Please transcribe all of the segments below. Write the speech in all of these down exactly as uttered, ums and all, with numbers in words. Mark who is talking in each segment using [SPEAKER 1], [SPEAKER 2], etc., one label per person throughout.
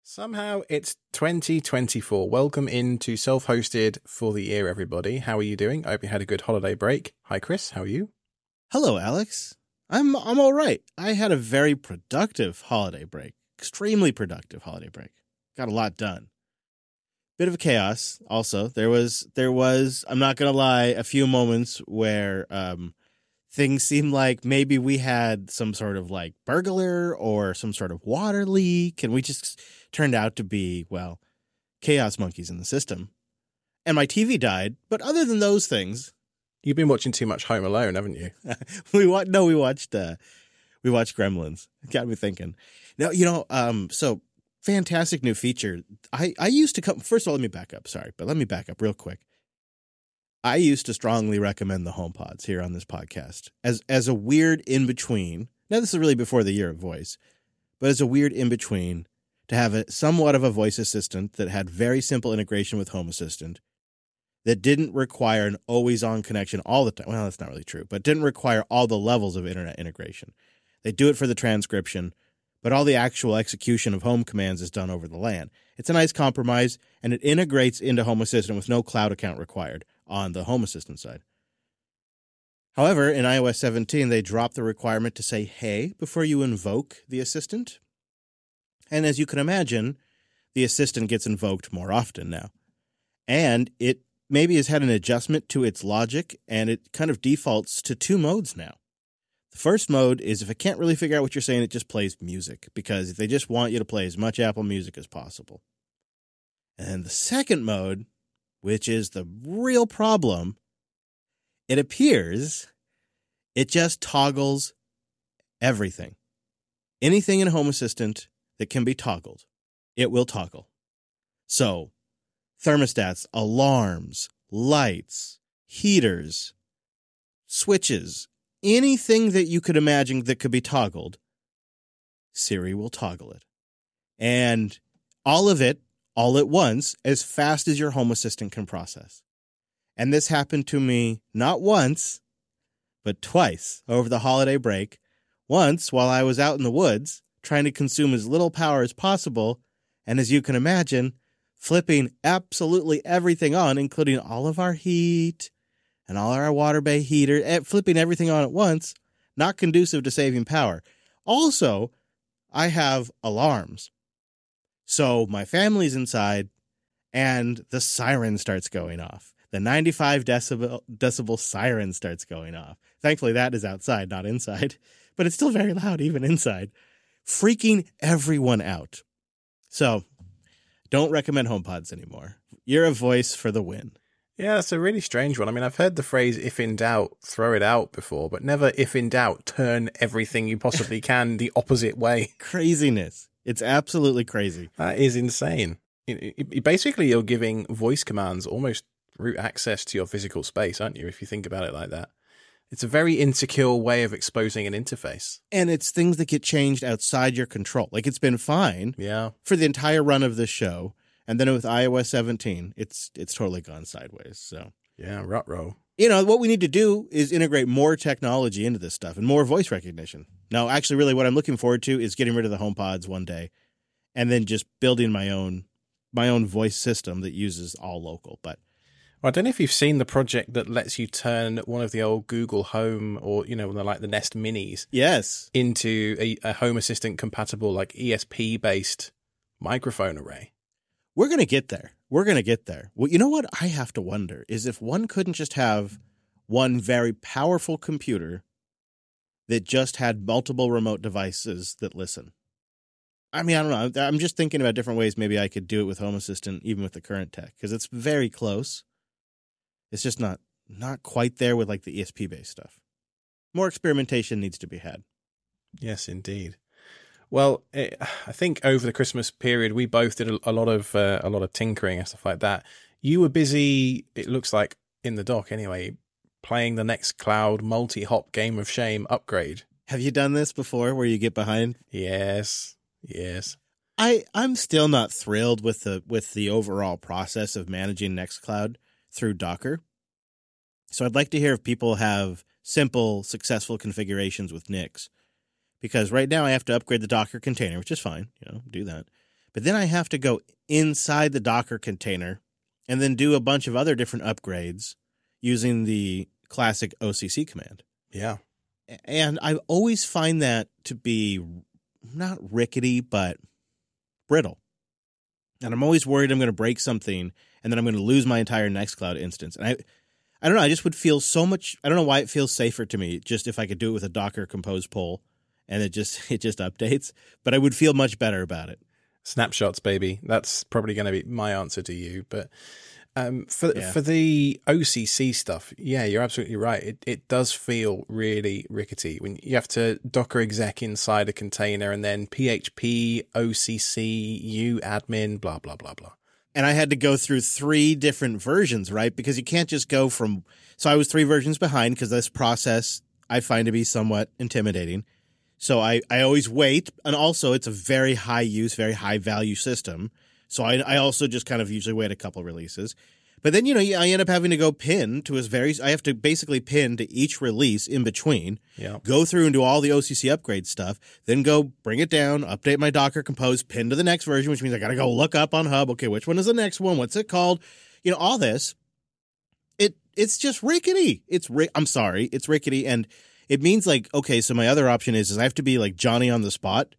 [SPEAKER 1] Somehow it's twenty twenty-four. Welcome into Self-Hosted for the Year, everybody. How are you doing? I hope you had a good holiday break. Hi, Chris. How are you?
[SPEAKER 2] Hello, Alex. I'm I'm all right. I had a very productive holiday break. Extremely productive holiday break. Got a lot done. Bit of a chaos also. There was there was, I'm not going to lie, a few moments where um things seemed like maybe we had some sort of like burglar or some sort of water leak, and we just turned out to be, well, chaos monkeys in the system. And my T V died, but other than those things,
[SPEAKER 1] You've been watching too much Home Alone, haven't you?
[SPEAKER 2] we wa- no, we watched uh, we watched Gremlins. It got me thinking. Now, you know, um, so fantastic new feature. I, I used to come. First of all, let me back up. Sorry, but let me back up real quick. I used to strongly recommend the HomePods here on this podcast as as a weird in between. Now, this is really before the year of voice, but as a weird in between to have a somewhat of a voice assistant that had very simple integration with Home Assistant, that didn't require an always-on connection all the time. Well, that's not really true, but didn't require all the levels of internet integration. They do it for the transcription, but all the actual execution of home commands is done over the LAN. It's a nice compromise, and it integrates into Home Assistant with no cloud account required on the Home Assistant side. However, in i O S seventeen, they dropped the requirement to say, hey, before you invoke the assistant. And as you can imagine, the assistant gets invoked more often now. And it maybe has had an adjustment to its logic, and it kind of defaults to two modes now. The first mode is if it can't really figure out what you're saying, it just plays music, because they just want you to play as much Apple Music as possible. And then the second mode, which is the real problem, it appears it just toggles everything. Anything in Home Assistant that can be toggled, it will toggle. So, thermostats, alarms, lights, heaters, switches, anything that you could imagine that could be toggled, Siri will toggle it. And all of it, all at once, as fast as your Home Assistant can process. And this happened to me not once, but twice over the holiday break. Once while I was out in the woods, trying to consume as little power as possible, and as you can imagine, flipping absolutely everything on, including all of our heat and all our water bay heater, flipping everything on at once, not conducive to saving power. Also, I have alarms. So my family's inside, and the siren starts going off. The ninety-five decibel, decibel siren starts going off. Thankfully, that is outside, not inside, but it's still very loud even inside, freaking everyone out. So, don't recommend HomePods anymore. You're a voice for the win.
[SPEAKER 1] Yeah, that's a really strange one. I mean, I've heard the phrase, if in doubt, throw it out before, but never, if in doubt, turn everything you possibly can the opposite way.
[SPEAKER 2] Craziness. It's absolutely crazy.
[SPEAKER 1] That is insane. It, it, basically, you're giving voice commands almost root access to your physical space, aren't you, if you think about it like that? It's a very insecure way of exposing an interface.
[SPEAKER 2] And it's things that get changed outside your control. Like, it's been fine
[SPEAKER 1] yeah.
[SPEAKER 2] for the entire run of this show. And then with i O S seventeen, it's it's totally gone sideways. So
[SPEAKER 1] yeah, ruh-roh.
[SPEAKER 2] You know, what we need to do is integrate more technology into this stuff and more voice recognition. Now, actually, really what I'm looking forward to is getting rid of the HomePods one day and then just building my own my own voice system that uses all local. But
[SPEAKER 1] I don't know if you've seen the project that lets you turn one of the old Google Home or, you know, like the Nest Minis.
[SPEAKER 2] Yes.
[SPEAKER 1] Into a, a Home Assistant compatible, like E S P-based microphone array.
[SPEAKER 2] We're going to get there. We're going to get there. Well, you know what I have to wonder is if one couldn't just have one very powerful computer that just had multiple remote devices that listen. I mean, I don't know. I'm just thinking about different ways maybe I could do it with Home Assistant, even with the current tech, because it's very close. It's just not not quite there with like the E S P-based stuff. More experimentation needs to be had.
[SPEAKER 1] Yes, indeed. Well, it, I think over the Christmas period, we both did a, a lot of uh, a lot of tinkering and stuff like that. You were busy, it looks like, in the dock anyway, playing the Nextcloud multi-hop Game of Shame upgrade.
[SPEAKER 2] Have you done this before where you get behind?
[SPEAKER 1] Yes, yes.
[SPEAKER 2] I, I'm still not thrilled with the with the overall process of managing Nextcloud through Docker. So I'd like to hear if people have simple, successful configurations with Nix. Because right now I have to upgrade the Docker container, which is fine, you know, do that. But then I have to go inside the Docker container and then do a bunch of other different upgrades using the classic O C C command.
[SPEAKER 1] Yeah.
[SPEAKER 2] And I always find that to be not rickety, but brittle. And I'm always worried I'm going to break something and then I'm going to lose my entire Nextcloud instance. And I I don't know, I just would feel so much, I don't know why it feels safer to me just if I could do it with a Docker Compose pull and it just it just updates, but I would feel much better about it.
[SPEAKER 1] Snapshots, baby. That's probably going to be my answer to you. But um, for
[SPEAKER 2] Yeah.
[SPEAKER 1] for the O C C stuff, yeah, you're absolutely right. It it does feel really rickety when you have to Docker exec inside a container and then P H P, O C C, U admin, blah, blah, blah, blah.
[SPEAKER 2] And I had to go through three different versions, right? Because you can't just go from, so I was three versions behind because this process I find to be somewhat intimidating. So I, I always wait. And also it's a very high use, very high value system. So I, I also just kind of usually wait a couple releases. But then, you know, I end up having to go pin to a very, I have to basically pin to each release in between,
[SPEAKER 1] Yeah.
[SPEAKER 2] go through and do all the O C C upgrade stuff, then go bring it down, update my Docker Compose, pin to the next version, which means I got to go look up on Hub. Okay, which one is the next one? What's it called? You know, all this. It It's just rickety. It's ri- I'm sorry. It's rickety. And it means like, okay, so my other option is, is I have to be like Johnny on the spot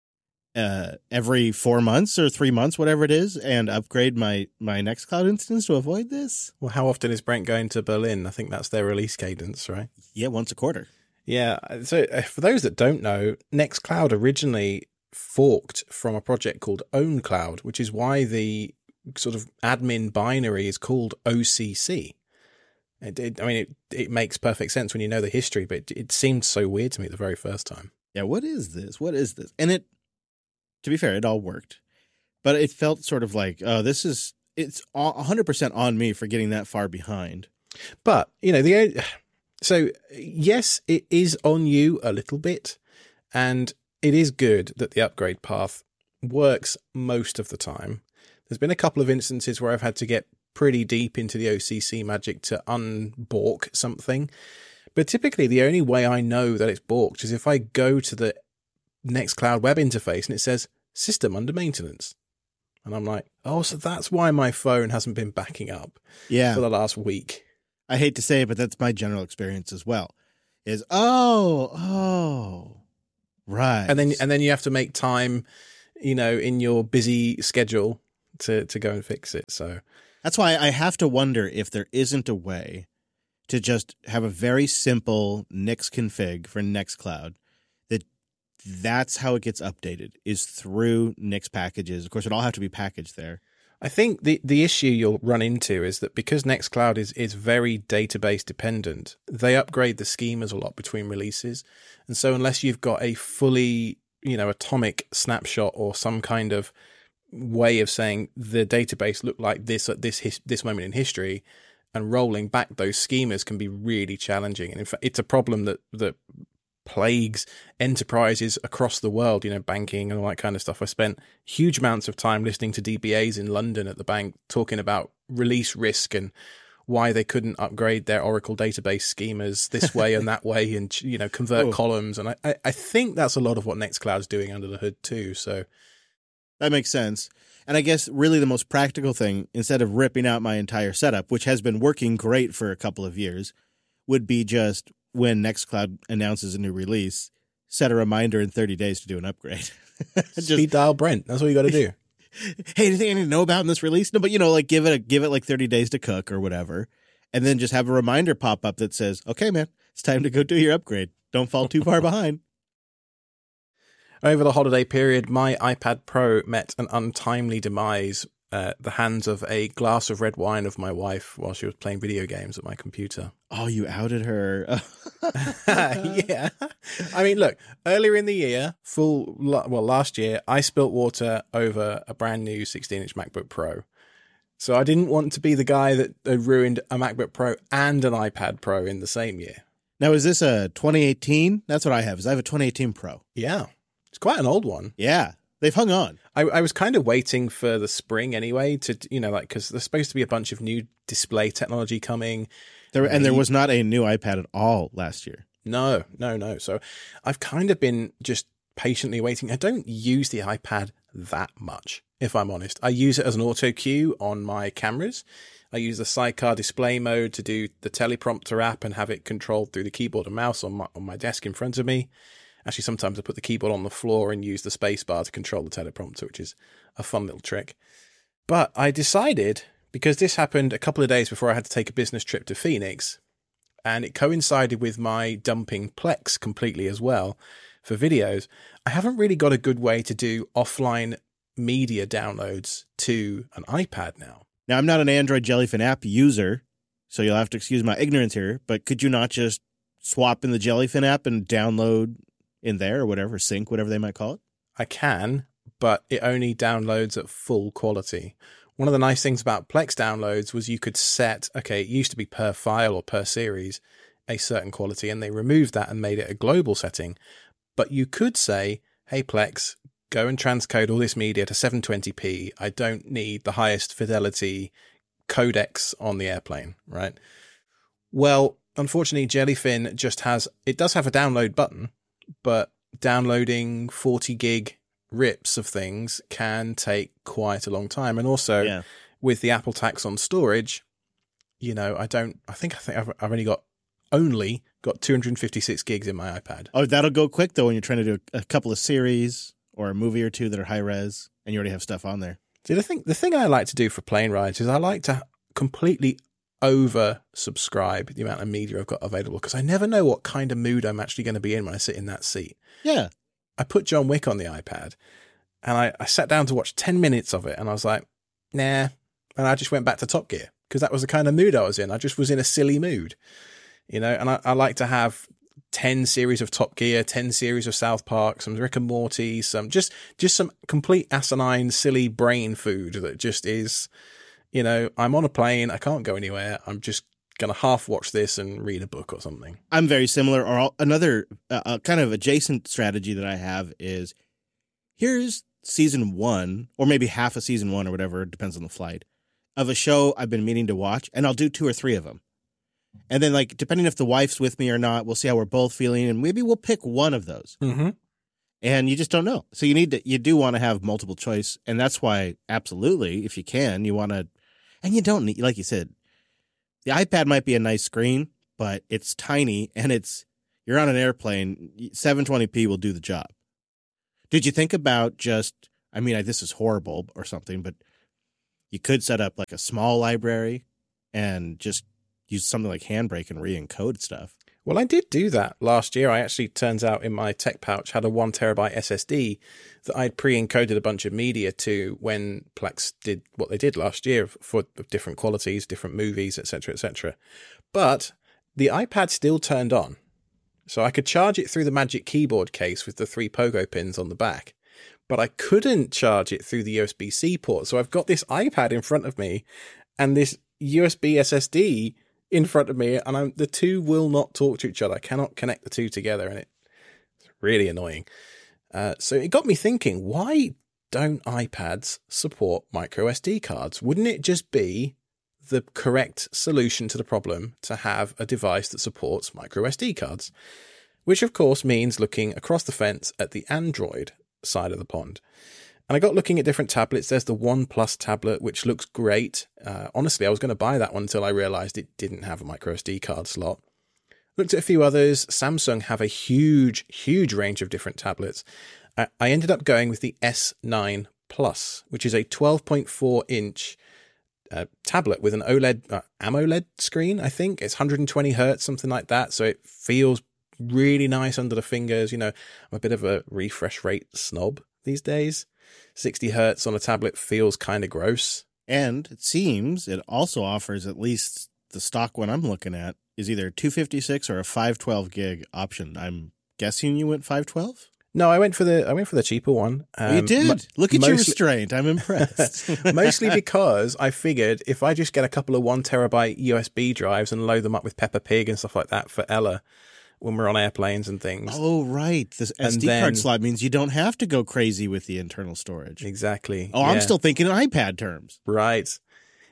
[SPEAKER 2] uh, every four months or three months, whatever it is, and upgrade my, my Nextcloud instance to avoid this.
[SPEAKER 1] Well, how often is Brent going to Berlin? I think that's their release cadence, right?
[SPEAKER 2] Yeah, once a quarter.
[SPEAKER 1] Yeah. So uh, for those that don't know, Nextcloud originally forked from a project called OwnCloud, which is why the sort of admin binary is called O C C. It, it, I mean, it, it makes perfect sense when you know the history, but it, it seemed so weird to me the very first time.
[SPEAKER 2] Yeah, what is this? What is this? And it, to be fair, it all worked. But it felt sort of like, oh, this is, it's one hundred percent on me for getting that far behind.
[SPEAKER 1] But, you know, the so yes, it is on you a little bit, and it is good that the upgrade path works most of the time. There's been a couple of instances where I've had to get pretty deep into the O C C magic to unbork something. But typically the only way I know that it's borked is if I go to the Nextcloud web interface and it says system under maintenance. And I'm like, oh, so that's why my phone hasn't been backing up
[SPEAKER 2] Yeah.
[SPEAKER 1] for the last week.
[SPEAKER 2] I hate to say it, but that's my general experience as well. Is, oh, oh, right.
[SPEAKER 1] And then and then you have to make time, you know, in your busy schedule to, to go and fix it. So
[SPEAKER 2] that's why I have to wonder if there isn't a way to just have a very simple Nix config for Nextcloud that that's how it gets updated, is through Nix packages. Of course, it all have to be packaged there.
[SPEAKER 1] I think the, the issue you'll run into is that because Nextcloud is, is very database dependent, they upgrade the schemas a lot between releases. And so unless you've got a fully, you know, atomic snapshot or some kind of way of saying the database looked like this at this his, this moment in history, and rolling back those schemas can be really challenging. And in fact, it's a problem that, that plagues enterprises across the world, you know, banking and all that kind of stuff. I spent huge amounts of time listening to D B As in London at the bank talking about release risk and why they couldn't upgrade their Oracle database schemas this way and that way and, you know, convert
[SPEAKER 2] Oh.
[SPEAKER 1] columns. And I, I think that's a lot of what Nextcloud's doing under the hood too. So
[SPEAKER 2] That makes sense. And I guess really the most practical thing, instead of ripping out my entire setup, which has been working great for a couple of years, would be just when Nextcloud announces a new release, set a reminder in thirty days to do an upgrade. Just,
[SPEAKER 1] speed dial Brent. That's what you got to do.
[SPEAKER 2] hey, anything I need to know about in this release? No, but you know, like give it a, give it like thirty days to cook or whatever, and then just have a reminder pop up that says, "Okay, man, it's time to go do your upgrade. Don't fall too far behind."
[SPEAKER 1] Over the holiday period, my iPad Pro met an untimely demise at the hands of a glass of red wine of my wife while she was playing video games at my computer.
[SPEAKER 2] Oh, you outed her.
[SPEAKER 1] Yeah. I mean, look, earlier in the year, full, well, last year, I spilt water over a brand new sixteen inch MacBook Pro. So I didn't want to be the guy that had ruined a MacBook Pro and an iPad Pro in the same year.
[SPEAKER 2] Now, is this a twenty eighteen? That's what I have. Is I have a twenty eighteen Pro.
[SPEAKER 1] Yeah. It's quite an old one.
[SPEAKER 2] Yeah. They've hung on.
[SPEAKER 1] I, I was kind of waiting for the spring anyway to, you know, like, because there's supposed to be a bunch of new display technology coming.
[SPEAKER 2] There and there was not a new iPad at all last year.
[SPEAKER 1] No, no, no. So I've kind of been just patiently waiting. I don't use the iPad that much, if I'm honest. I use it as an auto cue on my cameras. I use the sidecar display mode to do the teleprompter app and have it controlled through the keyboard and mouse on my, on my desk in front of me. Actually, sometimes I put the keyboard on the floor and use the space bar to control the teleprompter, which is a fun little trick. But I decided, because this happened a couple of days before I had to take a business trip to Phoenix, and it coincided with my dumping Plex completely as well for videos, I haven't really got a good way to do offline media downloads to an iPad now.
[SPEAKER 2] Now, I'm not an Android Jellyfin app user, so you'll have to excuse my ignorance here, but could you not just swap in the Jellyfin app and download in there or whatever, sync, whatever they might call it?
[SPEAKER 1] I can, but it only downloads at full quality. One of the nice things about Plex downloads was you could set, okay, it used to be per file or per series, a certain quality, and they removed that and made it a global setting. But you could say, hey, Plex, go and transcode all this media to seven twenty p. I don't need the highest fidelity codecs on the airplane, right? Well, unfortunately, Jellyfin just has, it does have a download button, but downloading forty gig rips of things can take quite a long time. And also yeah. with the Apple tax on storage, you know, I don't, I think, I think I've, I've only got, only got two hundred fifty-six gigs in my iPad.
[SPEAKER 2] Oh, that'll go quick though when you're trying to do a couple of series or a movie or two that are high res and you already have stuff on there.
[SPEAKER 1] See, the thing, the thing I like to do for plane rides is I like to completely over subscribe the amount of media I've got available, because I never know what kind of mood I'm actually going to be in when I sit in that seat.
[SPEAKER 2] Yeah.
[SPEAKER 1] I put John Wick on the iPad and I, I sat down to watch ten minutes of it and I was like, nah. And I just went back to Top Gear because that was the kind of mood I was in. I just was in a silly mood, you know, and I, I like to have ten series of Top Gear, ten series of South Park, some Rick and Morty, some just, just some complete asinine, silly brain food that just is, you know, I'm on a plane. I can't go anywhere. I'm just going to half watch this and read a book or something.
[SPEAKER 2] I'm very similar. Or I'll, another uh, kind of adjacent strategy that I have is here's season one, or maybe half a season one or whatever, it depends on the flight, of a show I've been meaning to watch, and I'll do two or three of them. And then, like, depending if the wife's with me or not, we'll see how we're both feeling, and maybe we'll pick one of those.
[SPEAKER 1] Mm-hmm.
[SPEAKER 2] And you just don't know. So you need to, you do want to have multiple choice, and that's why, absolutely, if you can, you want to, and you don't need, like you said, the iPad might be a nice screen, but it's tiny, and it's, you're on an airplane, seven twenty p will do the job. Did you think about just, I mean, this is horrible or something, but you could set up like a small library and just use something like Handbrake and re-encode stuff.
[SPEAKER 1] Well, I did do that last year. I actually, turns out, in my tech pouch had a one terabyte S S D that I'd pre-encoded a bunch of media to when Plex did what they did last year for different qualities, different movies, et cetera, et cetera. But the iPad still turned on. So I could charge it through the Magic Keyboard case with the three pogo pins on the back, but I couldn't charge it through the U S B-C port. So I've got this iPad in front of me and this U S B S S D in front of me, and I'm, the two will not talk to each other. I cannot connect the two together, and it, it's really annoying. Uh, so it got me thinking, why don't iPads support micro S D cards? Wouldn't it just be the correct solution to the problem to have a device that supports micro S D cards? Which, of course, means looking across the fence at the Android side of the pond. And I got looking at different tablets. There's the OnePlus tablet, which looks great. Uh, honestly, I was going to buy that one until I realized it didn't have a micro S D card slot. Looked at a few others. Samsung have a huge, huge range of different tablets. I, I ended up going with the S nine Plus, which is a twelve point four inch uh, tablet with an OLED, uh, AMOLED screen, I think. It's one hundred twenty hertz, something like that. So it feels really nice under the fingers. You know, I'm a bit of a refresh rate snob these days. sixty hertz on a tablet feels kind of gross.
[SPEAKER 2] And it seems it also offers, at least the stock one I'm looking at, is either a two fifty-six or a five twelve gig option. I'm guessing you went five twelve?
[SPEAKER 1] No, I went for the I went for the cheaper one.
[SPEAKER 2] Um, you did? Mo- Look at mostly, your restraint. I'm impressed.
[SPEAKER 1] Mostly because I figured if I just get a couple of one terabyte U S B drives and load them up with Peppa Pig and stuff like that for Ella when we're on airplanes and things.
[SPEAKER 2] Oh, right. This S D then, card slot means you don't have to go crazy with the internal storage.
[SPEAKER 1] Exactly.
[SPEAKER 2] Oh, yeah. I'm still thinking in iPad terms.
[SPEAKER 1] Right.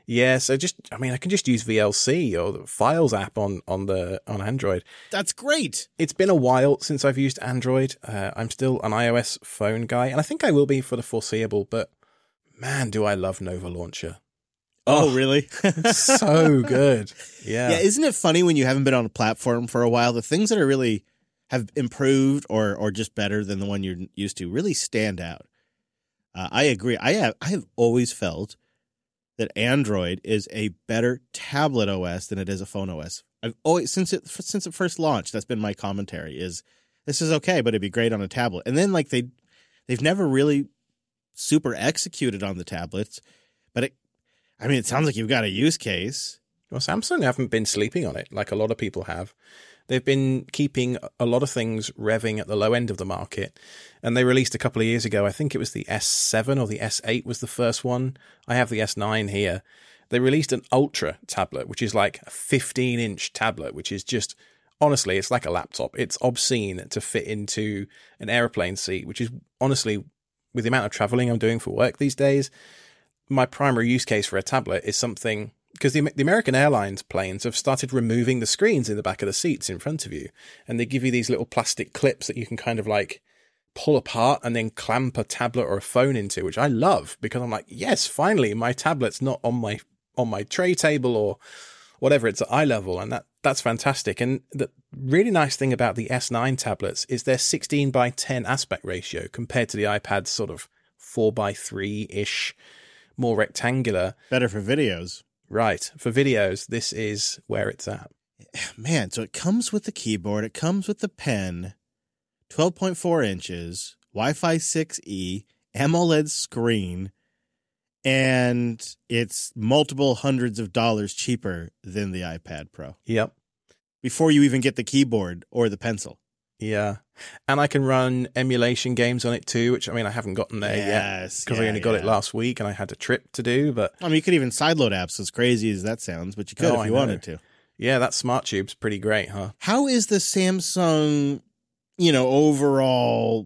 [SPEAKER 1] Yeah, so just I mean, I can just use V L C or the Files app on on the on Android.
[SPEAKER 2] That's great.
[SPEAKER 1] It's been a while since I've used Android. Uh, I'm still an iOS phone guy, and I think I will be for the foreseeable. But man, do I love Nova Launcher!
[SPEAKER 2] Oh, oh really?
[SPEAKER 1] So good. Yeah.
[SPEAKER 2] Yeah. Isn't it funny when you haven't been on a platform for a while? The things that are really have improved or or just better than the one you're used to really stand out. Uh, I agree. I have I have always felt that Android is a better tablet O S than it is a phone O S. I've always since it since it first launched. That's been my commentary. Is this is okay, but it'd be great on a tablet. And then like they they've never really super executed on the tablets. But it, I mean, it sounds like you've got a use case.
[SPEAKER 1] Well, Samsung haven't been sleeping on it like a lot of people have. They've been keeping a lot of things revving at the low end of the market. And they released a couple of years ago, I think it was the S seven or the S eight was the first one. I have the S nine here. They released an Ultra tablet, which is like a fifteen inch tablet, which is just, honestly, it's like a laptop. It's obscene to fit into an airplane seat, which is honestly, with the amount of traveling I'm doing for work these days, my primary use case for a tablet is something... Because the, the American Airlines planes have started removing the screens in the back of the seats in front of you. And they give you these little plastic clips that you can kind of like pull apart and then clamp a tablet or a phone into, which I love because I'm like, yes, finally, my tablet's not on my on my tray table or whatever. It's at eye level. And that that's fantastic. And the really nice thing about the S nine tablets is their sixteen by ten aspect ratio compared to the iPad's sort of four by three-ish, more rectangular.
[SPEAKER 2] Better for videos.
[SPEAKER 1] Right. For videos, this is where it's at.
[SPEAKER 2] Man, so it comes with the keyboard. It comes with the pen, twelve point four inches, Wi-Fi six E, AMOLED screen, and it's multiple hundreds of dollars cheaper than the iPad Pro.
[SPEAKER 1] Yep.
[SPEAKER 2] Before you even get the keyboard or the pencil.
[SPEAKER 1] Yeah. And I can run emulation games on it too, which, I mean, I haven't gotten there
[SPEAKER 2] yes,
[SPEAKER 1] yet because
[SPEAKER 2] yeah,
[SPEAKER 1] I only got
[SPEAKER 2] yeah.
[SPEAKER 1] it last week and I had a trip to do. But
[SPEAKER 2] I mean, you could even sideload apps, as crazy as that sounds, but you could
[SPEAKER 1] oh,
[SPEAKER 2] if you wanted to.
[SPEAKER 1] Yeah, that Smart Tube's pretty great, huh?
[SPEAKER 2] How is the Samsung, you know, overall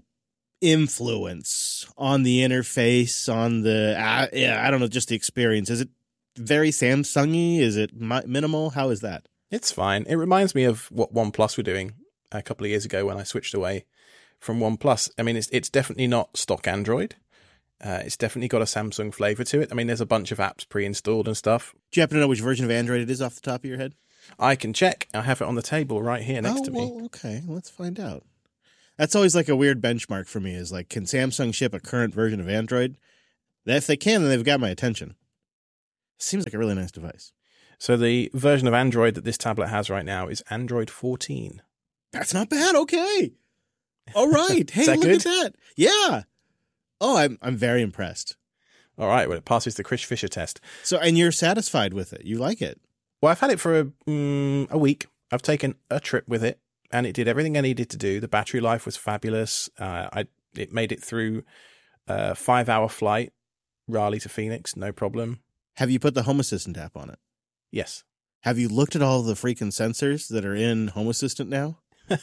[SPEAKER 2] influence on the interface, on the, uh, yeah, I don't know, just the experience? Is it very Samsung-y? Is it mi- minimal? How is that?
[SPEAKER 1] It's fine. It reminds me of what OnePlus were doing a couple of years ago when I switched away from OnePlus. I mean, it's it's definitely not stock Android. Uh, it's definitely got a Samsung flavor to it. I mean, there's a bunch of apps pre-installed and stuff.
[SPEAKER 2] Do you happen to know which version of Android it is off the top of your head?
[SPEAKER 1] I can check. I have it on the table right here next
[SPEAKER 2] oh,
[SPEAKER 1] to me.
[SPEAKER 2] Well, okay, let's find out. That's always like a weird benchmark for me is like, can Samsung ship a current version of Android? If they can, then they've got my attention. Seems like a really nice device.
[SPEAKER 1] So the version of Android that this tablet has right now is Android fourteen.
[SPEAKER 2] That's not bad. Okay. All right. Hey, look
[SPEAKER 1] good?
[SPEAKER 2] at that. Yeah. Oh, I'm I'm very impressed.
[SPEAKER 1] All right. Well, it passes the Chris Fisher test.
[SPEAKER 2] So, and you're satisfied with it. You like it.
[SPEAKER 1] Well, I've had it for a, um, a week. I've taken a trip with it, and it did everything I needed to do. The battery life was fabulous. Uh, I it made it through a five-hour flight, Raleigh to Phoenix, no problem.
[SPEAKER 2] Have you put the Home Assistant app on it?
[SPEAKER 1] Yes.
[SPEAKER 2] Have you looked at all the freaking sensors that are in Home Assistant now?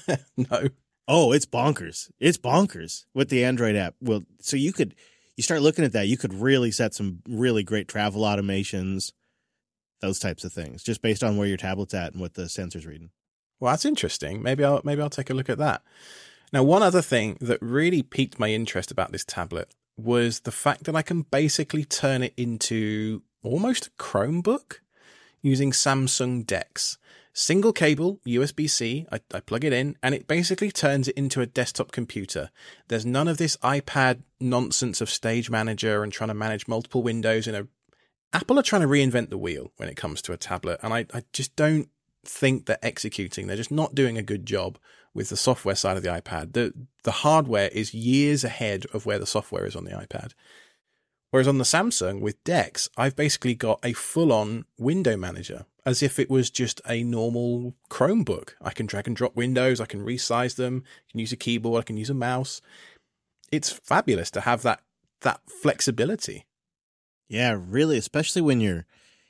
[SPEAKER 1] No.
[SPEAKER 2] Oh, it's bonkers. It's bonkers with the Android app. Well, so you could, you start looking at that, you could really set some really great travel automations, those types of things, just based on where your tablet's at and what the sensor's reading.
[SPEAKER 1] Well, that's interesting. Maybe I'll maybe I'll take a look at that. Now, one other thing that really piqued my interest about this tablet was the fact that I can basically turn it into almost a Chromebook using Samsung DeX. Single cable, U S B C, I, I plug it in, and it basically turns it into a desktop computer. There's none of this iPad nonsense of Stage Manager and trying to manage multiple windows. In a Apple are trying to reinvent the wheel when it comes to a tablet, and I, I just don't think they're executing. They're just not doing a good job with the software side of the iPad. The, the hardware is years ahead of where the software is on the iPad. Whereas on the Samsung with DeX, I've basically got a full-on window manager, as if it was just a normal Chromebook. I can drag and drop windows, I can resize them, I can use a keyboard, I can use a mouse. It's fabulous to have that that flexibility.
[SPEAKER 2] Yeah, really, especially when you're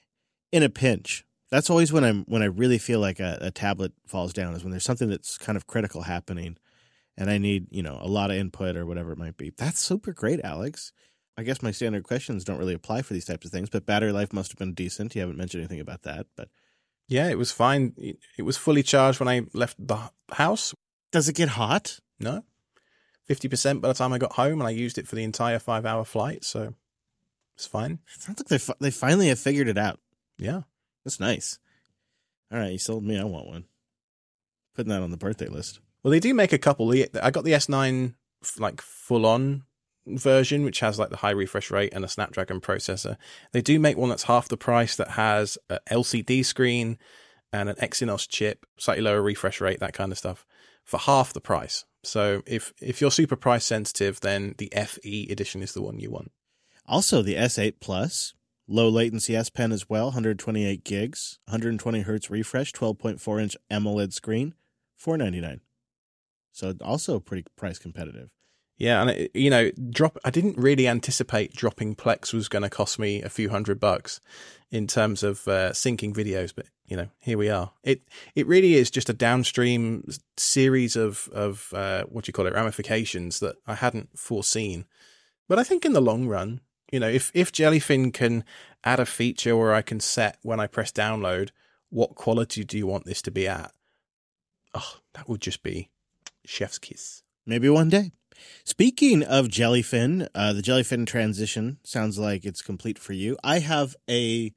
[SPEAKER 2] in a pinch. That's always when I'm when I really feel like a, a tablet falls down, is when there's something that's kind of critical happening and I need, you know, a lot of input or whatever it might be. That's super great, Alex. I guess my standard questions don't really apply for these types of things, but battery life must have been decent. You haven't mentioned anything about that, but
[SPEAKER 1] Yeah, it was fine. It was fully charged when I left the house.
[SPEAKER 2] does it get hot?
[SPEAKER 1] No. fifty percent by the time I got home, and I used it for the entire five-hour flight, so it's fine.
[SPEAKER 2] It sounds like they fi- they finally have figured it out.
[SPEAKER 1] Yeah.
[SPEAKER 2] That's nice. All right, you sold me. I want one. Putting that on the birthday list.
[SPEAKER 1] Well, they do make a couple. The- I got the S nine like full-on version, which has like the high refresh rate and a Snapdragon processor. They do make one that's half the price that has a L C D screen and an Exynos chip, slightly lower refresh rate, that kind of stuff, for half the price. So if if you're super price sensitive, then the F E edition is the one you want.
[SPEAKER 2] Also, the S eight Plus, low latency S Pen as well, one hundred twenty-eight gigs, one hundred twenty hertz refresh, twelve point four inch AMOLED screen, four ninety-nine. So also pretty price competitive.
[SPEAKER 1] Yeah, and it, you know, drop. I didn't really anticipate dropping Plex was going to cost me a few hundred bucks in terms of uh, syncing videos, but you know, here we are. It it really is just a downstream series of of uh, what do you call it, ramifications that I hadn't foreseen. But I think in the long run, you know, if if Jellyfin can add a feature where I can set when I press download, what quality do you want this to be at? Oh, that would just be chef's kiss.
[SPEAKER 2] Maybe one day. Speaking of Jellyfin, uh, the Jellyfin transition sounds like it's complete for you. I have a...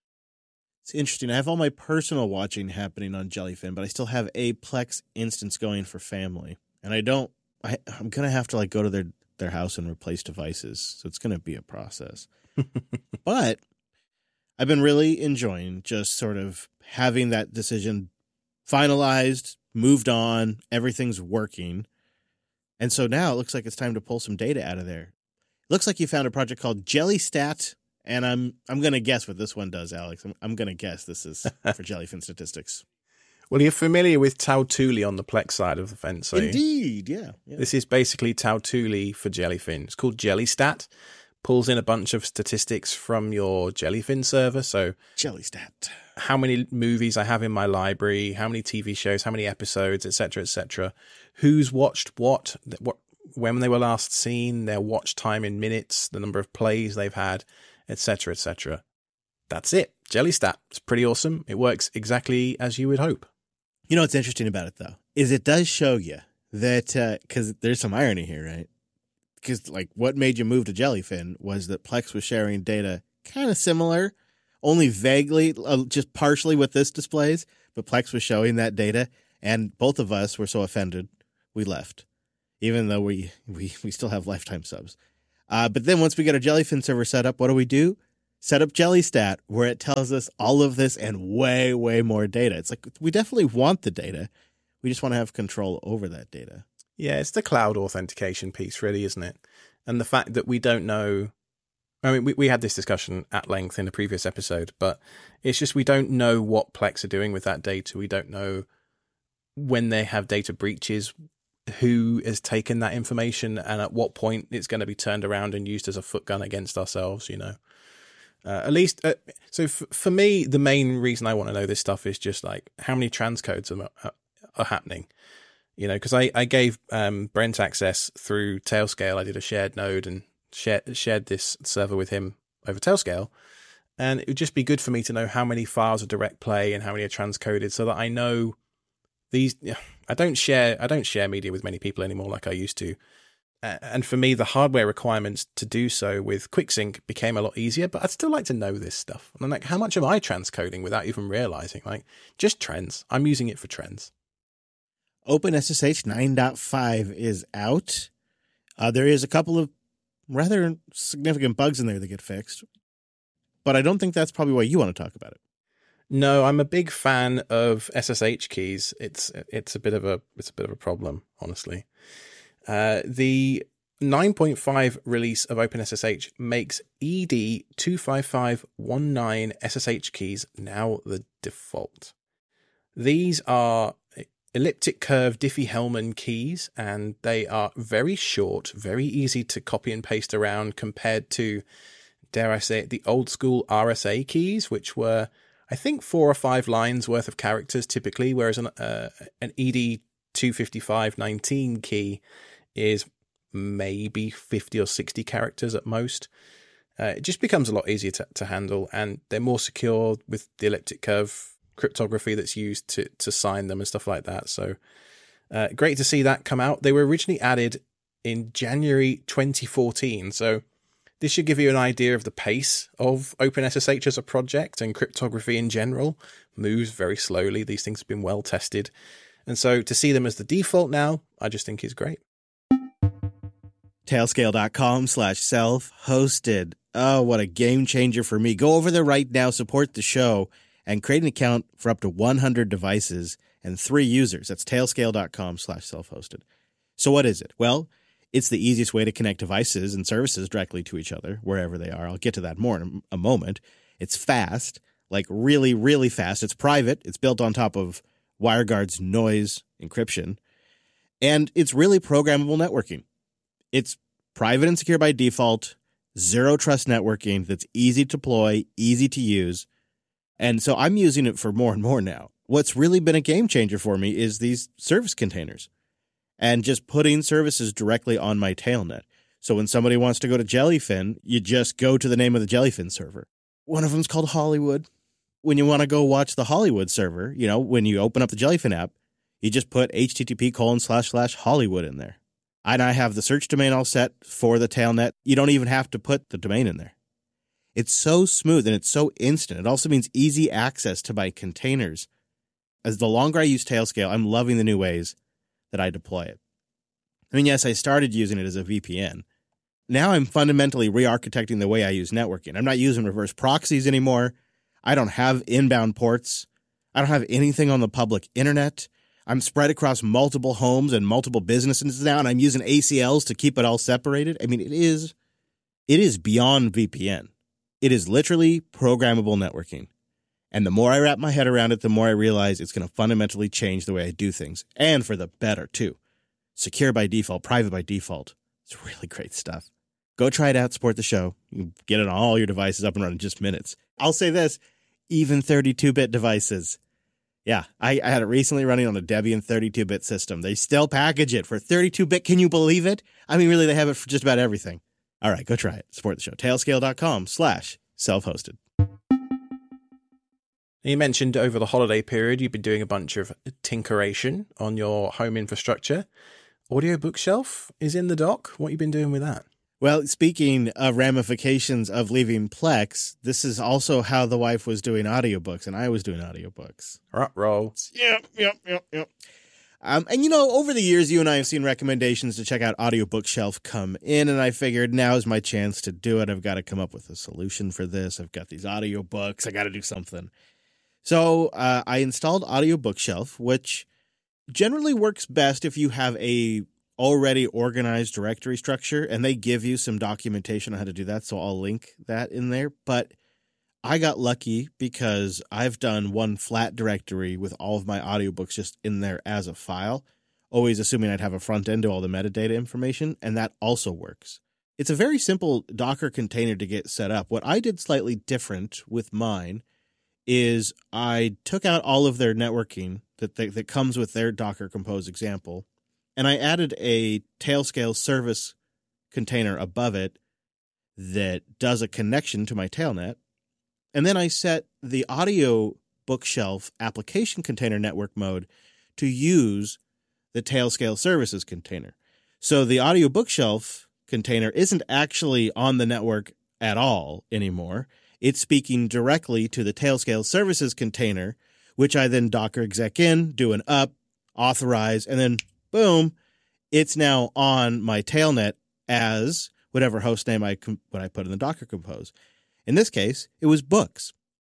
[SPEAKER 2] It's interesting. I have all my personal watching happening on Jellyfin, but I still have a Plex instance going for family. And I don't... I, I'm going to have to like go to their, their house and replace devices. So it's going to be a process. But I've been really enjoying just sort of having that decision finalized, moved on, everything's working. And so now it looks like it's time to pull some data out of there. It looks like you found a project called JellyStat, and I'm I'm going to guess what this one does, Alex. I'm, I'm going to guess this is for Jellyfin statistics.
[SPEAKER 1] Well, you're familiar with Tautuli on the Plex side of the fence, are you?
[SPEAKER 2] Indeed, yeah, yeah.
[SPEAKER 1] This is basically Tautuli for Jellyfin. It's called JellyStat. Pulls in a bunch of statistics from your Jellyfin server. So
[SPEAKER 2] JellyStat.
[SPEAKER 1] How many movies I have in my library, how many T V shows, how many episodes, et cetera, et cetera. Who's watched what, what, when they were last seen, their watch time in minutes, the number of plays they've had, et cetera, et cetera. That's it. JellyStat. It's pretty awesome. It works exactly as you would hope.
[SPEAKER 2] You know what's interesting about it, though, is it does show you that, because uh, there's some irony here, right? Because, like, what made you move to Jellyfin was that Plex was sharing data kind of similar, only vaguely, uh, just partially with this displays, but Plex was showing that data, and both of us were so offended, we left, even though we, we, we still have lifetime subs. Uh, but then once we get our Jellyfin server set up, what do we do? Set up JellyStat, where it tells us all of this and way, way more data. It's like, we definitely want the data. We just want to have control over that data.
[SPEAKER 1] Yeah, it's the cloud authentication piece, really, isn't it? And the fact that we don't know... I mean, we, we had this discussion at length in a previous episode, but it's just we don't know what Plex are doing with that data. We don't know when they have data breaches, who has taken that information, and at what point it's going to be turned around and used as a foot gun against ourselves, you know? Uh, at least, uh, so f- for me, the main reason I want to know this stuff is just like how many transcodes are, are, are happening. You know, because I, I gave um, Brent access through Tailscale. I did a shared node and shared, shared this server with him over Tailscale. And it would just be good for me to know how many files are direct play and how many are transcoded so that I know these. I don't share I don't share media with many people anymore like I used to. Uh, and for me, the hardware requirements to do so with QuickSync became a lot easier, but I'd still like to know this stuff. And I'm like, how much am I transcoding without even realizing? Like, just trends. I'm using it for trends.
[SPEAKER 2] OpenSSH nine point five is out. Uh, there is a couple of rather significant bugs in there that get fixed, but I don't think that's probably why you want to talk about it.
[SPEAKER 1] No, I'm a big fan of S S H keys. It's it's a bit of a it's a bit of a problem, honestly. Uh, the nine point five release of OpenSSH makes E D two five five one nine S S H keys now the default. These are elliptic curve Diffie-Hellman keys, and they are very short, very easy to copy and paste around compared to, dare I say it, the old school R S A keys, which were, I think, four or five lines worth of characters typically, whereas an, uh, an E D two fifty-five nineteen key is maybe fifty or sixty characters at most. Uh, it just becomes a lot easier to, to handle, and they're more secure with the elliptic curve cryptography that's used to, to sign them and stuff like that. So uh, great to see that come out. They were originally added in January twenty fourteen. So this should give you an idea of the pace of OpenSSH as a project, and cryptography in general moves very slowly. These things have been well tested. And so to see them as the default now, I just think is great.
[SPEAKER 2] Tailscale.com slash self-hosted. Oh, what a game changer for me. Go over there right now, support the show, and create an account for up to one hundred devices and three users. That's tailscale.com slash self-hosted. So what is it? Well, it's the easiest way to connect devices and services directly to each other, wherever they are. I'll get to that more in a moment. It's fast, like really, really fast. It's private. It's built on top of WireGuard's noise encryption. And it's really programmable networking. It's private and secure by default, zero trust networking that's easy to deploy, easy to use. And so I'm using it for more and more now. What's really been a game changer for me is these service containers and just putting services directly on my tailnet. So when somebody wants to go to Jellyfin, you just go to the name of the Jellyfin server. One of them's called Hollywood. When you want to go watch the Hollywood server, you know, when you open up the Jellyfin app, you just put http colon slash slash Hollywood in there. And I have the search domain all set for the tailnet. You don't even have to put the domain in there. It's so smooth and it's so instant. It also means easy access to my containers. As the longer I use Tailscale, I'm loving the new ways that I deploy it. I mean, yes, I started using it as a V P N. Now I'm fundamentally re-architecting the way I use networking. I'm not using reverse proxies anymore. I don't have inbound ports. I don't have anything on the public internet. I'm spread across multiple homes and multiple businesses now, and I'm using A C Ls to keep it all separated. I mean, it is, it is beyond V P N. It is literally programmable networking. And the more I wrap my head around it, the more I realize it's going to fundamentally change the way I do things, and for the better, too. Secure by default, private by default. It's really great stuff. Go try it out, support the show. You can get it on all your devices up and running in just minutes. I'll say this, even thirty-two bit devices. Yeah, I, I had it recently running on a Debian thirty-two bit system. They still package it for thirty-two bit. Can you believe it? I mean, really, they have it for just about everything. All right, go try it. Support the show. Tailscale.com slash self-hosted.
[SPEAKER 1] You mentioned over the holiday period, you've been doing a bunch of tinkeration on your home infrastructure. Audio Bookshelf is in the dock. What have you been doing with that?
[SPEAKER 2] Well, speaking of ramifications of leaving Plex, this is also how the wife was doing audiobooks, and I was doing audiobooks.
[SPEAKER 1] Ruh-roh.
[SPEAKER 2] Yep, yep, yep, yep. Um, and, you know, over the years, you and I have seen recommendations to check out Audio Bookshelf come in, and I figured now is my chance to do it. I've got to come up with a solution for this. I've got these audiobooks. I got to do something. So uh, I installed Audio Bookshelf, which generally works best if you have a already organized directory structure, and they give you some documentation on how to do that, so I'll link that in there. But I got lucky because I've done one flat directory with all of my audiobooks just in there as a file, always assuming I'd have a front end to all the metadata information, and that also works. It's a very simple Docker container to get set up. What I did slightly different with mine is I took out all of their networking that they, that comes with their Docker Compose example, and I added a Tailscale service container above it that does a connection to my tailnet. And then I set the Audio Bookshelf application container network mode to use the Tailscale services container. So the Audio Bookshelf container isn't actually on the network at all anymore. It's speaking directly to the Tailscale services container, which I then Docker exec in, do an up, authorize, and then boom, it's now on my tailnet as whatever host name I what I put in the Docker Compose. In this case, it was books.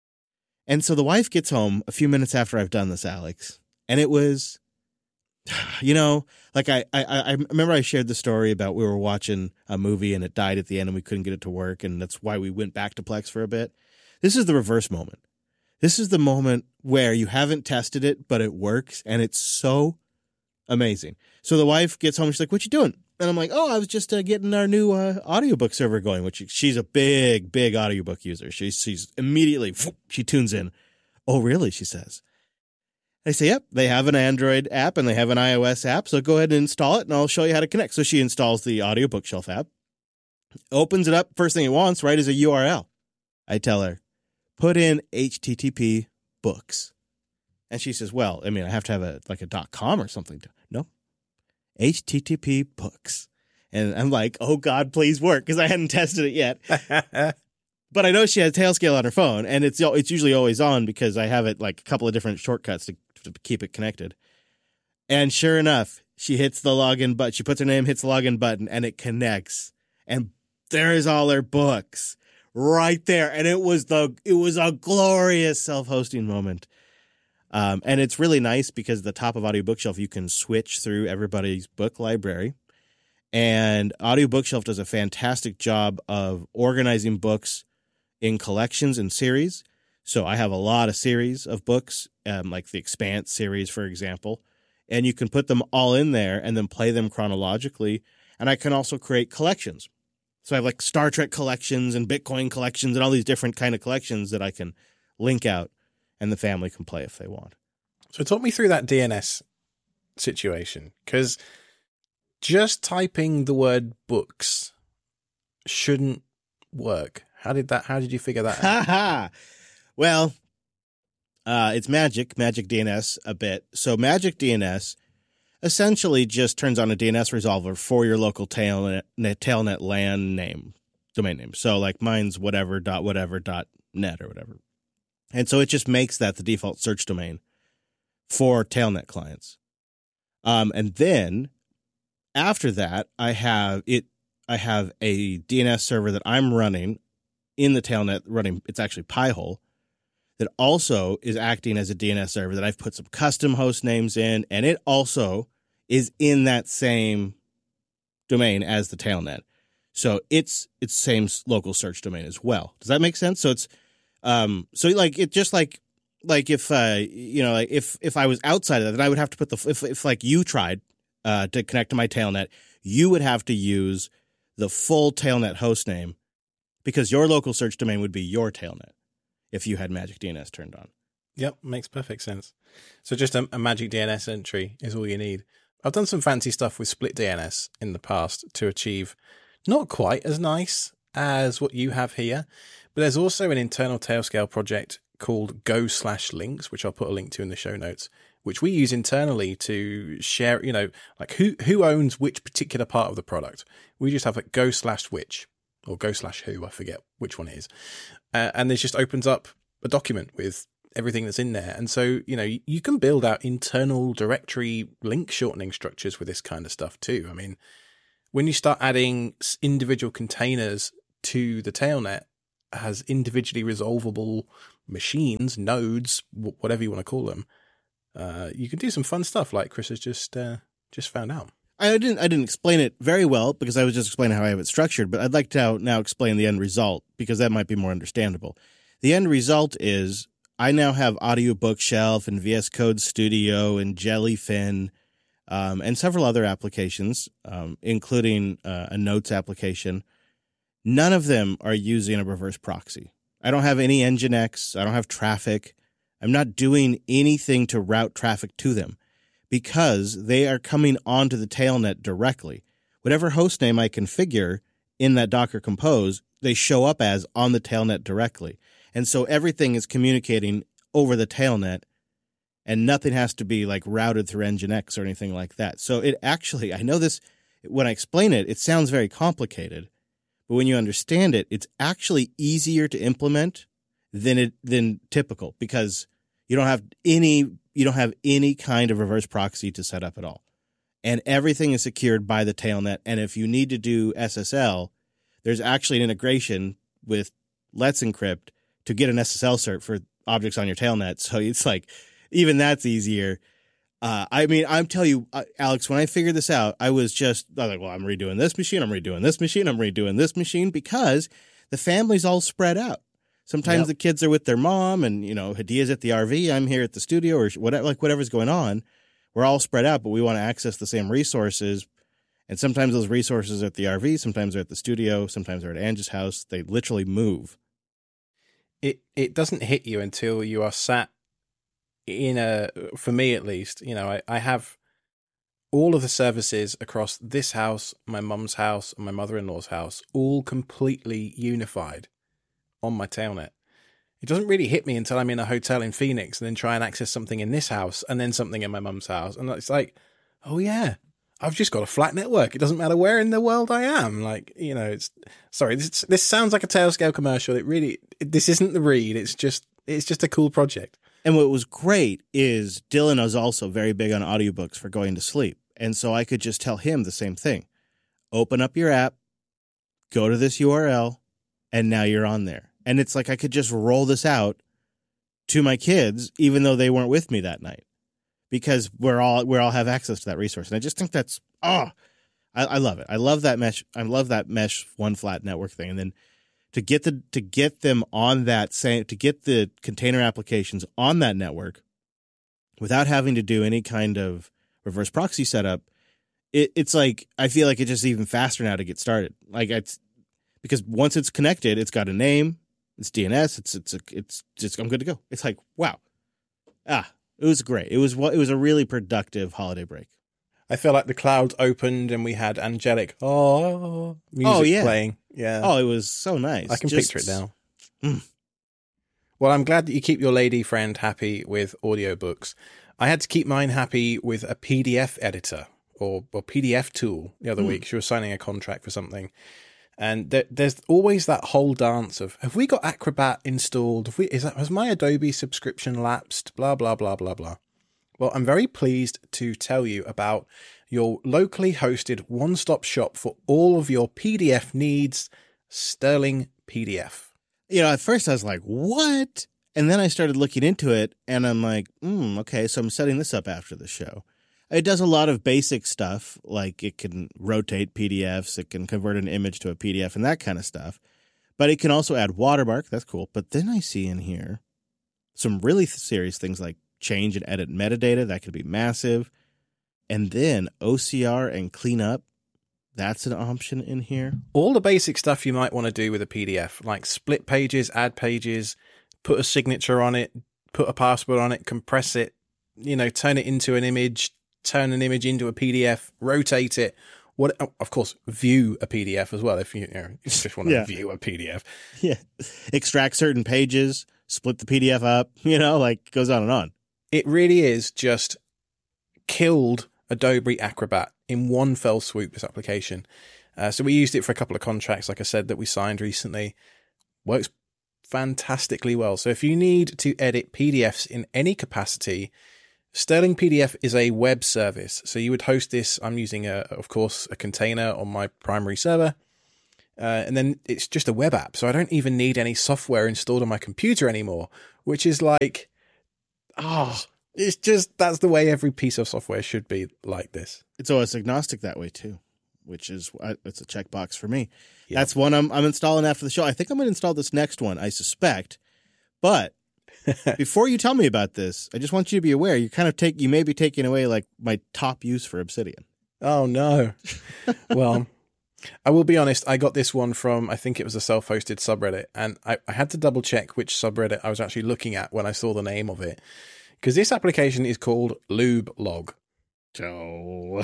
[SPEAKER 2] And so the wife gets home a few minutes after I've done this, Alex, and it was, you know, like I, I, I remember I shared the story about we were watching a movie and it died at the end and we couldn't get it to work, and that's why we went back to Plex for a bit. This is the reverse moment. This is the moment where you haven't tested it, but it works, and it's so amazing. So the wife gets home, she's like, "What you doing?" And I'm like, "Oh, I was just uh, getting our new uh, audiobook server going," which she's a big, big audiobook user. She's, she's immediately, she tunes in. "Oh, really?" she says. I say, yep, they have an Android app and they have an iOS app, so go ahead and install it, and I'll show you how to connect. So she installs the Audio Bookshelf app, opens it up. First thing it wants, right, is a U R L. I tell her, put in H T T P books. And she says, well, I mean, I have to have a like a .com or something. No, H T T P books. And I'm like, oh, God, please work, because I hadn't tested it yet. But I know she has Tailscale on her phone, and it's it's usually always on because I have it like a couple of different shortcuts to, to keep it connected. And sure enough, she hits the login button. She puts her name, hits the login button, and it connects. And there's all her books right there. And it was the it was a glorious self-hosting moment. Um, and it's really nice because at the top of Audio Bookshelf, you can switch through everybody's book library. And Audio Bookshelf does a fantastic job of organizing books in collections and series. So I have a lot of series of books, um, like the Expanse series, for example, and you can put them all in there and then play them chronologically. And I can also create collections. So I have like Star Trek collections and Bitcoin collections and all these different kind of collections that I can link out, and the family can play if they want.
[SPEAKER 1] So talk me through that D N S situation, because just typing the word books shouldn't work. How did that? How did you figure that out?
[SPEAKER 2] Ha Well, uh, it's magic, magic D N S a bit. So magic D N S essentially just turns on a D N S resolver for your local tailnet, tailnet LAN name, domain name. So like mine's whatever dot whatever dot net or whatever. And so it just makes that the default search domain for tailnet clients. Um, and then after that, I have it. I have a D N S server that I'm running in the tailnet running. It's actually Pi-hole that also is acting as a D N S server that I've put some custom host names in, and it also is in that same domain as the tailnet. So it's it's same local search domain as well. Does that make sense? So it's um so like it just like like if uh you know like if if I was outside of that, then I would have to put the if if like you tried uh to connect to my tailnet, you would have to use the full tailnet host name, because your local search domain would be your tailnet if you had Magic D N S turned on.
[SPEAKER 1] Yep, makes perfect sense. So just a, a Magic D N S entry is all you need. I've done some fancy stuff with split D N S in the past to achieve not quite as nice as what you have here, but there's also an internal Tailscale project called Go slash links, which I'll put a link to in the show notes, which we use internally to share, you know, like who, who owns which particular part of the product. We just have like go slash which or go slash who, I forget which one it is. Uh, and this just opens up a document with everything that's in there. And so, you know, you, you can build out internal directory link shortening structures with this kind of stuff too. I mean, when you start adding individual containers to the tailnet as individually resolvable machines, nodes, whatever you want to call them, uh, you can do some fun stuff like Chris has just uh, just found out.
[SPEAKER 2] I didn't I didn't explain it very well because I was just explaining how I have it structured, but I'd like to now explain the end result because that might be more understandable. The end result is I now have Audio Bookshelf and V S Code Studio and Jellyfin um, and several other applications, um, including uh, a notes application. None of them are using a reverse proxy. I don't have any Nginx. I don't have traffic. I'm not doing anything to route traffic to them because they are coming onto the tailnet directly. Whatever host name I configure in that Docker Compose, they show up as on the tailnet directly. And so everything is communicating over the tailnet, and nothing has to be like routed through Nginx or anything like that. So it actually, I know this, when I explain it, it sounds very complicated, but when you understand it, it's actually easier to implement than it than typical because you don't have any you don't have any kind of reverse proxy to set up at all. And everything is secured by the tailnet. And if you need to do S S L, there's actually an integration with Let's Encrypt to get an S S L cert for objects on your tailnet. So it's like, even that's easier. Uh, I mean, I'm telling you, uh, Alex, when I figured this out, I was just I was like, well, I'm redoing this machine. I'm redoing this machine. I'm redoing this machine because the family's all spread out. Sometimes yep. the kids are with their mom and, you know, Hadia's at the R V. I'm here at the studio or whatever, like whatever's going on. We're all spread out, but we want to access the same resources. And sometimes those resources are at the R V. Sometimes they're at the studio. Sometimes they're at Angie's house. They literally move.
[SPEAKER 1] It it doesn't hit you until you are sat in a, for me at least, you know, I, I have all of the services across this house, my mum's house, and my mother-in-law's house, all completely unified on my Tailnet. It doesn't really hit me until I'm in a hotel in Phoenix and then try and access something in this house and then something in my mum's house. And it's like, oh yeah, I've just got a flat network. It doesn't matter where in the world I am. Like, you know, it's, sorry, this, this sounds like a Tailscale commercial. It really, it, this isn't the read. It's just, it's just a cool project.
[SPEAKER 2] And what was great is Dylan was also very big on audiobooks for going to sleep. And so I could just tell him the same thing. Open up your app, go to this U R L, and now you're on there. And it's like I could just roll this out to my kids, even though they weren't with me that night, because we're all we all have access to that resource. And I just think that's oh, I, I love it. I love that mesh. I love that mesh one flat network thing. And then to get the to get them on that same to get the container applications on that network without having to do any kind of reverse proxy setup, it, it's like I feel like it's just even faster now to get started. Like it's because once it's connected, it's got a name. It's D N S. It's it's a, it's just I'm good to go. It's like wow, ah, it was great. It was it was a really productive holiday break.
[SPEAKER 1] I feel like the clouds opened and we had angelic oh music
[SPEAKER 2] oh, yeah.
[SPEAKER 1] playing. Yeah.
[SPEAKER 2] Oh, it was so nice.
[SPEAKER 1] I can
[SPEAKER 2] just...
[SPEAKER 1] picture it now.
[SPEAKER 2] Mm.
[SPEAKER 1] Well, I'm glad that you keep your lady friend happy with audiobooks. I had to keep mine happy with a P D F editor or or P D F tool the other mm. week. She was signing a contract for something. And there, there's always that whole dance of, have we got Acrobat installed? Have we, is that, has my Adobe subscription lapsed? Blah, blah, blah, blah, blah. Well, I'm very pleased to tell you about your locally hosted one-stop shop for all of your P D F needs, Sterling P D F.
[SPEAKER 2] You know, at first I was like, what? And then I started looking into it, and I'm like, hmm, okay, so I'm setting this up after the show. It does a lot of basic stuff, like it can rotate P D Fs, it can convert an image to a P D F and that kind of stuff. But it can also add watermark. That's cool. But then I see in here some really serious things like change and edit metadata. That could be massive. And then O C R and cleanup. That's an option in here.
[SPEAKER 1] All the basic stuff you might want to do with a P D F, like split pages, add pages, put a signature on it, put a password on it, compress it, you know, turn it into an image, turn an image into a P D F, rotate it. What, of course, view a P D F as well if you, you, know, you just want to yeah. view a P D F.
[SPEAKER 2] Yeah. Extract certain pages, split the P D F up, you know, like goes on and on.
[SPEAKER 1] It really is just killed Adobe Acrobat in one fell swoop, this application. Uh, so we used it for a couple of contracts, like I said, that we signed recently. Works fantastically well. So if you need to edit P D Fs in any capacity, Sterling P D F is a web service. So you would host this. I'm using, a, of course, a container on my primary server. Uh, and then it's just a web app. So I don't even need any software installed on my computer anymore, which is like, oh, it's just, that's the way every piece of software should be like this.
[SPEAKER 2] It's O S agnostic that way too, which is, it's a checkbox for me. Yep. That's one I'm, I'm installing after the show. I think I'm going to install this next one, I suspect. But before you tell me about this, I just want you to be aware, you kind of take, you may be taking away like my top use for Obsidian.
[SPEAKER 1] Oh no. Well, I will be honest, I got this one from, I think it was a self-hosted subreddit, and I, I had to double check which subreddit I was actually looking at when I saw the name of it, because this application is called LubeLog.
[SPEAKER 2] Oh.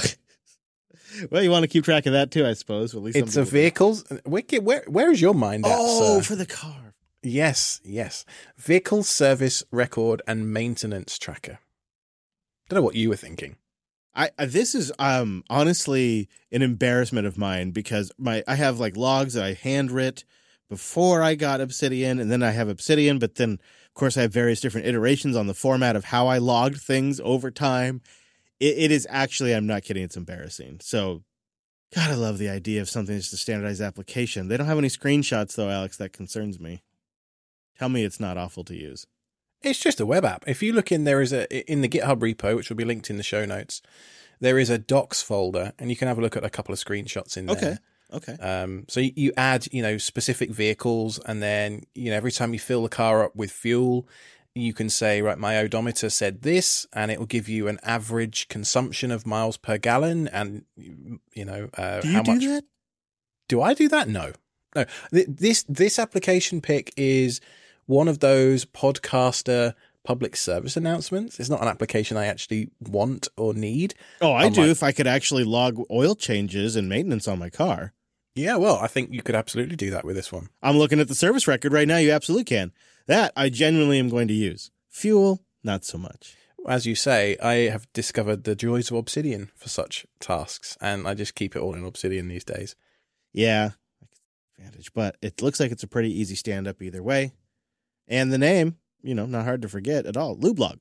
[SPEAKER 2] Well, you want to keep track of that too, I suppose. At least
[SPEAKER 1] it's a vehicles. Wicked. Where where is your mind at?
[SPEAKER 2] Oh,
[SPEAKER 1] sir?
[SPEAKER 2] For the car.
[SPEAKER 1] Yes, yes. Vehicle service record and maintenance tracker. Don't know what you were thinking.
[SPEAKER 2] I, I this is um honestly an embarrassment of mine because my I have like logs that I handwrit before I got Obsidian, and then I have Obsidian, but then of course I have various different iterations on the format of how I logged things over time. It, it is actually, I'm not kidding, it's embarrassing. So, God, I love the idea of something that's a standardized application. They don't have any screenshots though, Alex. That concerns me. Tell me it's not awful to use.
[SPEAKER 1] It's just a web app. If you look in, there is a in the GitHub repo, which will be linked in the show notes. There is a docs folder, and you can have a look at a couple of screenshots in there.
[SPEAKER 2] Okay. Okay.
[SPEAKER 1] Um, so you add, you know, specific vehicles, and then, you know, every time you fill the car up with fuel, you can say, right, my odometer said this, and it will give you an average consumption of miles per gallon, and you know, uh,
[SPEAKER 2] do you
[SPEAKER 1] how
[SPEAKER 2] do
[SPEAKER 1] much.
[SPEAKER 2] That?
[SPEAKER 1] Do I do that? No, no. This this application pick is one of those podcaster public service announcements. It's not an application I actually want or need.
[SPEAKER 2] Oh, I do
[SPEAKER 1] Unlike-
[SPEAKER 2] if I could actually log oil changes and maintenance on my car.
[SPEAKER 1] Yeah, well, I think you could absolutely do that with this one.
[SPEAKER 2] I'm looking at the service record right now. You absolutely can. That I genuinely am going to use. Fuel, not so much.
[SPEAKER 1] As you say, I have discovered the joys of Obsidian for such tasks, and I just keep it all in Obsidian these days.
[SPEAKER 2] Yeah, advantage, but it looks like it's a pretty easy stand-up either way. And the name, you know, not hard to forget at all, Lublog.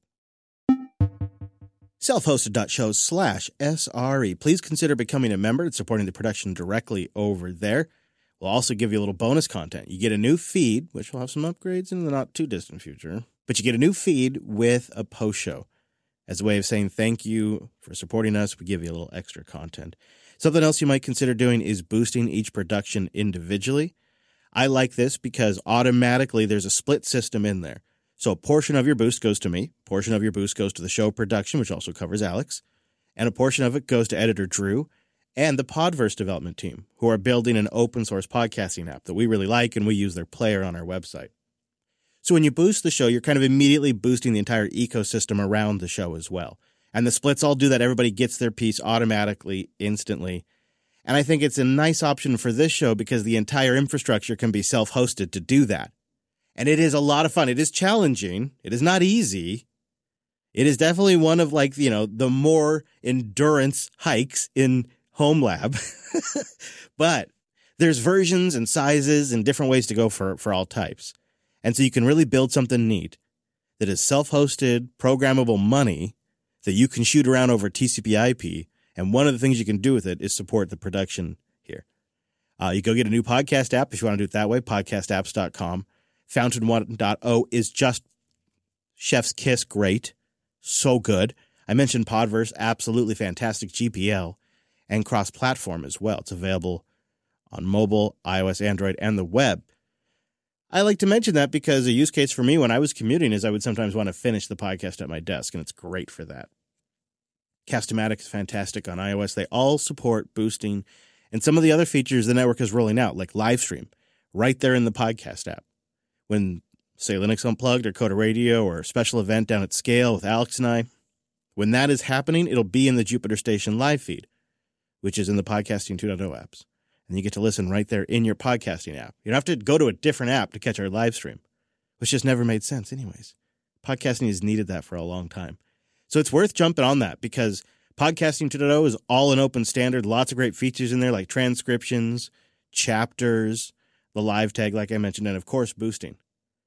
[SPEAKER 2] Self-hosted.show slash SRE. Please consider becoming a member and supporting the production directly over there. We'll also give you a little bonus content. You get a new feed, which will have some upgrades in the not-too-distant future. But you get a new feed with a post show. As a way of saying thank you for supporting us, we give you a little extra content. Something else you might consider doing is boosting each production individually. I like this because automatically there's a split system in there. So a portion of your boost goes to me, a portion of your boost goes to the show production, which also covers Alex, and a portion of it goes to editor Drew and the Podverse development team, who are building an open source podcasting app that we really like, and we use their player on our website. So when you boost the show, you're kind of immediately boosting the entire ecosystem around the show as well. And the splits all do that. Everybody gets their piece automatically, instantly. And I think it's a nice option for this show because the entire infrastructure can be self-hosted to do that. And it is a lot of fun. It is challenging. It is not easy. It is definitely one of, like, you know, the more endurance hikes in Home Lab. But there's versions and sizes and different ways to go for, for all types. And so you can really build something neat that is self-hosted, programmable money that you can shoot around over T C P I P. And one of the things you can do with it is support the production here. Uh, you go get a new podcast app if you want to do it that way, podcast apps dot com. Fountain one point oh is just chef's kiss great. So good. I mentioned Podverse, absolutely fantastic G P L and cross-platform as well. It's available on mobile, iOS, Android, and the web. I like to mention that because a use case for me when I was commuting is I would sometimes want to finish the podcast at my desk, and it's great for that. Cast-O-Matic is fantastic on iOS. They all support boosting and some of the other features the network is rolling out, like Livestream, right there in the podcast app. When, say, Linux Unplugged or Coda Radio or a special event down at Scale with Alex and I, when that is happening, it'll be in the Jupiter Station live feed, which is in the Podcasting two point oh apps. And you get to listen right there in your podcasting app. You don't have to go to a different app to catch our live stream, which just never made sense anyways. Podcasting has needed that for a long time. So it's worth jumping on that because Podcasting two point oh is all an open standard. Lots of great features in there like transcriptions, chapters, the live tag, like I mentioned, and of course, boosting.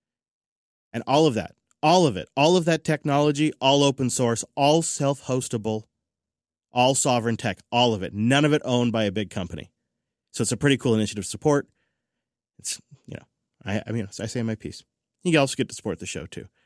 [SPEAKER 2] And all of that, all of it, all of that technology, all open source, all self-hostable, all sovereign tech, all of it. None of it owned by a big company. So it's a pretty cool initiative support. It's, you know, I, I mean, I say my piece. You also get to support the show too.